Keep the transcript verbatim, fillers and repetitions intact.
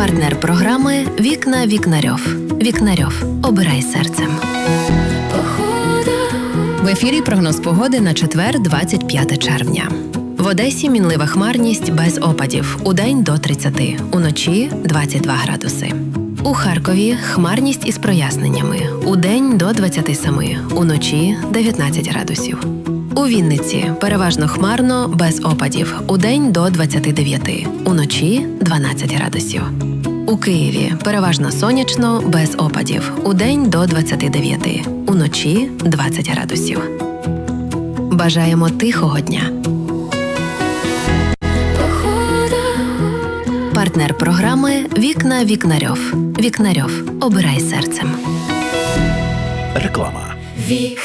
Партнер програми «Вікна Вікнарьов». Вікнарьов. Обирай серцем. В ефірі прогноз погоди на четвер, двадцять п'яте червня. В Одесі мінлива хмарність без опадів. Удень до тридцяти. Уночі двадцять два градуси. У Харкові хмарність із проясненнями. Удень до двадцяти семи. Уночі дев'ятнадцять градусів. У Вінниці переважно хмарно, без опадів. Удень до двадцяти дев'яти. Уночі дванадцять градусів. У Києві переважно сонячно, без опадів. Удень до двадцяти дев'яти. Уночі двадцять градусів. Бажаємо тихого дня. Партнер програми «Вікна Вікнарьов». Вікнарьов. Обирай серцем. Реклама. Вікна